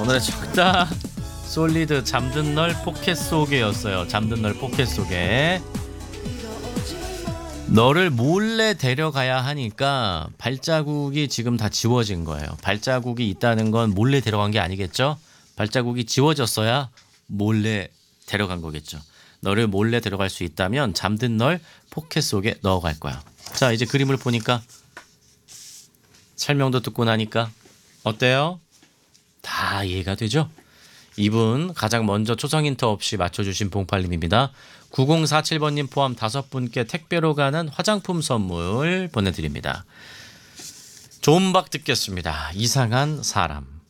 오늘의 정답 솔리드 잠든 널 포켓 속에였어요. 잠든 널 포켓 속에. 너를 몰래 데려가야 하니까 발자국이 지금 다 지워진 거예요. 발자국이 있다는 건 몰래 데려간 게 아니겠죠? 발자국이 지워졌어야 몰래 데려간 거겠죠. 너를 몰래 데려갈 수 있다면 잠든 널 포켓 속에 넣어갈 거야. 자, 이제 그림을 보니까 설명도 듣고 나니까 어때요? 다 이해가 되죠? 이분 가장 먼저 초성 힌트 없이 맞춰주신 봉팔님입니다. 9047번님 포함 5분께 택배로 가는 화장품 선물 보내드립니다. 좋은 박 듣겠습니다. 이상한 사람.